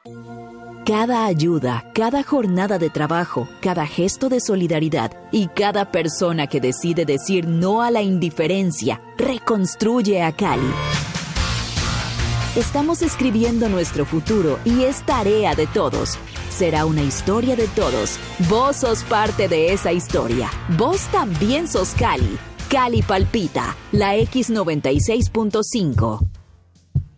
Cada ayuda, cada jornada de trabajo, cada gesto de solidaridad y cada persona que decide decir no a la indiferencia reconstruye a Cali. Estamos escribiendo nuestro futuro y es tarea de todos. Será una historia de todos. Vos sos parte de esa historia. Vos también sos Cali. Cali palpita, la X96.5.